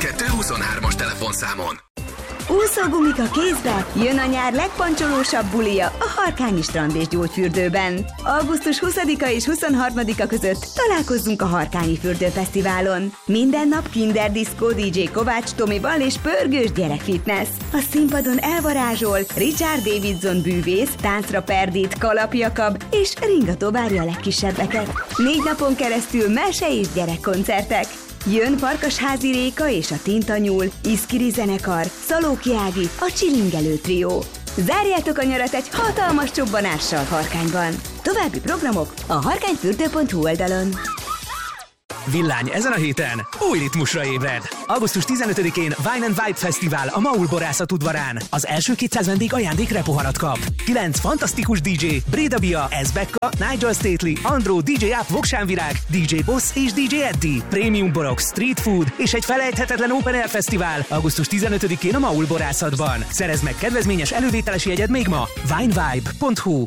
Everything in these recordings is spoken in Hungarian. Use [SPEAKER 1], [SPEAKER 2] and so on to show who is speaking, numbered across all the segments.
[SPEAKER 1] 0223-as telefonszámon.
[SPEAKER 2] Úszógumik a kézbe, jön a nyár legpancsolósabb bulia a Harkányi Strand és Gyógyfürdőben. Augusztus 20-a és 23-a között találkozzunk a Harkányi Fürdőfesztiválon. Minden nap Kinder Disco DJ Kovács Tomival és pörgős gyerekfitness. A színpadon elvarázsol Richard Davidson bűvész, táncra perdít Kalap Jakab és ringató várja a legkisebbeket. 4 napon keresztül mese és gyerekkoncertek. Jön Farkasházi Réka és a Tintanyúl, Iszkiri zenekar, Szalóki Ági, a Csilingelő trió. Zárjátok a nyarat egy hatalmas csobbanással Harkányban. További programok a harkányfürdő.hu oldalon.
[SPEAKER 3] Villány ezen a héten új ritmusra ébred. Augusztus 15-én Wine and Vibe Fesztivál a Maul Borászat udvarán. Az első 200 vendég ajándékrepoharat kap. 9 fantasztikus DJ, Breda Bia, Ezbekka, Nigel Stately, Andró, DJ Up, Voksánvirág, DJ Boss és DJ Eddie. Premium borok, street food és egy felejthetetlen Open Air Fesztivál augusztus 15-én a Maul Borászatban. Szerezd meg kedvezményes elővételes jegyed még ma. winevibe.hu.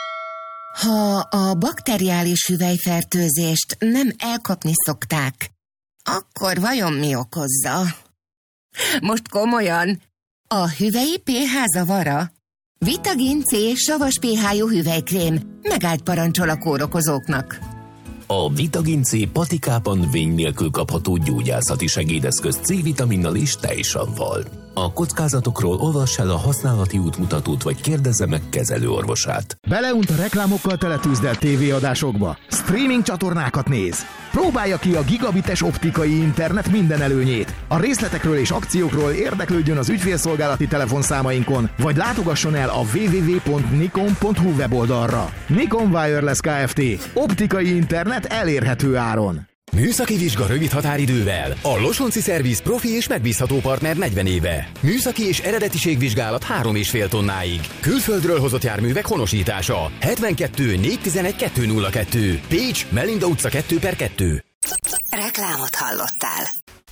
[SPEAKER 4] Ha a bakteriális hüvelyfertőzést nem elkapni szokták, akkor vajon mi okozza? Most komolyan, a hüvelyi pH zavara? Vitagin C savas pH-jú hüvelykrém megállt parancsol a kórokozóknak.
[SPEAKER 5] A Vitagin C patikában vény nélkül kapható gyógyászati segédeszköz C-vitaminnal és tejsavval. A kockázatokról olvass el a használati útmutatót, vagy kérdezze meg kezelőorvosát.
[SPEAKER 6] Beleunt a reklámokkal teletűzdelt tévéadásokba. Streaming csatornákat néz. Próbálja ki a gigabites optikai internet minden előnyét. A részletekről és akciókról érdeklődjön az ügyfélszolgálati telefonszámainkon, vagy látogasson el a www.nikon.hu weboldalra. Nikon Wireless Kft. Optikai internet elérhető áron.
[SPEAKER 7] Műszaki vizsga rövid határidővel. A Losonci Szerviz profi és megbízható partner 40 éve. Műszaki és eredetiségvizsgálat 3,5 tonnáig. Külföldről hozott járművek honosítása. 72 411 202. Pécs, Melinda utca 2/2.
[SPEAKER 4] Reklámot hallottál.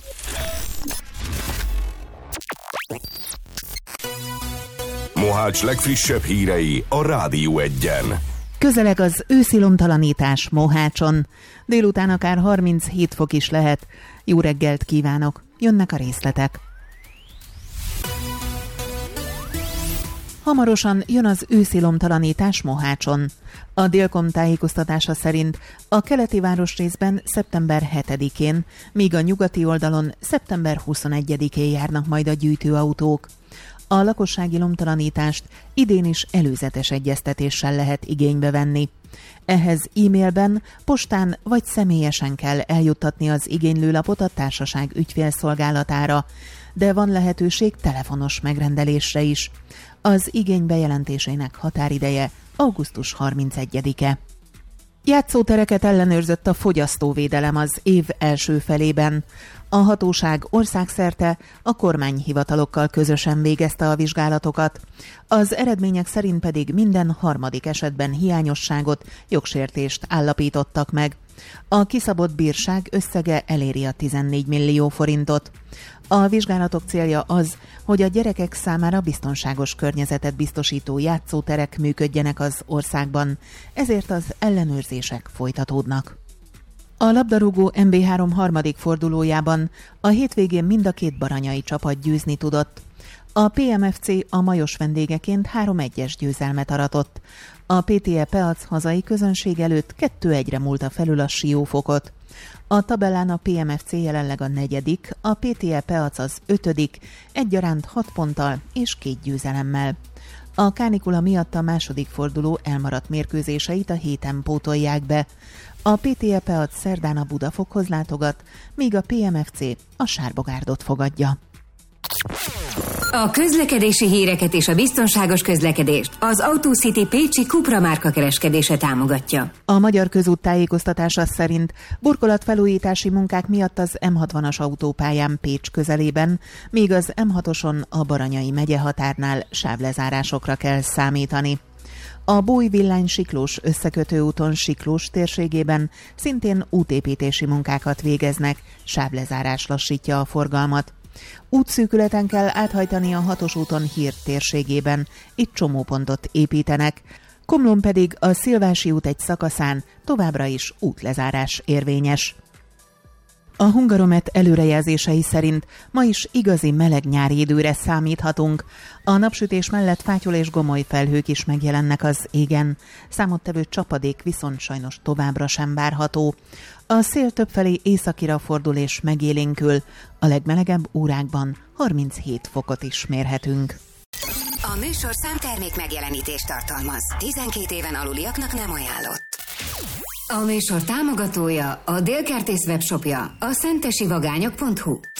[SPEAKER 1] Mohács legfrissebb hírei a Rádió 1-en.
[SPEAKER 8] Közeleg az őszi lomtalanítás Mohácson. Délután akár 37 fok is lehet. Jó reggelt kívánok! Jönnek a részletek. Hamarosan jön az őszi lomtalanítás Mohácson. A Délkom tájékoztatása szerint a keleti városrészben szeptember 7-én, míg a nyugati oldalon szeptember 21-én járnak majd a gyűjtőautók. A lakossági lomtalanítást idén is előzetes egyeztetéssel lehet igénybe venni. Ehhez e-mailben, postán vagy személyesen kell eljuttatni az igénylőlapot a társaság ügyfélszolgálatára, de van lehetőség telefonos megrendelésre is. Az igény bejelentésének határideje augusztus 31-e. Játszótereket ellenőrzött a fogyasztóvédelem az év első felében. A hatóság országszerte a kormányhivatalokkal közösen végezte a vizsgálatokat. Az eredmények szerint pedig minden harmadik esetben hiányosságot, jogsértést állapítottak meg. A kiszabott bírság összege eléri a 14 millió forintot. A vizsgálatok célja az, hogy a gyerekek számára biztonságos környezetet biztosító játszóterek működjenek az országban, ezért az ellenőrzések folytatódnak. A labdarúgó MB3 harmadik fordulójában a hétvégén mind a két baranyai csapat győzni tudott. A PMFC a Majos vendégeként 3-1-es győzelmet aratott. A PTE Peac hazai közönség előtt 2-1-re múlta felül a Siófokot. A tabellán a PMFC jelenleg a 4., a PTE Peac az 5., egyaránt 6 ponttal és 2 győzelemmel. A kánikula miatt a második forduló elmaradt mérkőzéseit a héten pótolják be. A PTE Peac szerdán a Budafokhoz látogat, míg a PMFC a Sárbogárdot fogadja.
[SPEAKER 9] A közlekedési híreket és a biztonságos közlekedést az AutoCity pécsi Cupra márka kereskedése támogatja.
[SPEAKER 8] A Magyar Közút tájékoztatása szerint burkolatfelújítási munkák miatt az M60-as autópályán Pécs közelében, míg az M6-oson a Baranyai megye határnál sávlezárásokra kell számítani. A Búj-Villány-Siklós összekötőúton Siklós térségében szintén útépítési munkákat végeznek, sávlezárás lassítja a forgalmat. Útszűkületen kell áthajtani a 6-os úton Hír térségében, itt csomópontot építenek, Komlón pedig a Szilvási út egy szakaszán továbbra is útlezárás érvényes. A Hungaromet előrejelzései szerint ma is igazi meleg nyári időre számíthatunk. A napsütés mellett fátyol és gomoly felhők is megjelennek az égen. Számottevő csapadék viszont sajnos továbbra sem várható. A szél többfelé északira fordul és megélénkül. A legmelegebb órákban 37 fokot is mérhetünk.
[SPEAKER 4] A műsor számtermék megjelenítést tartalmaz. 12 éven aluliaknak nem ajánlott.
[SPEAKER 9] A műsor támogatója, a Dél Kertész webshopja, a szentesivagányok.hu.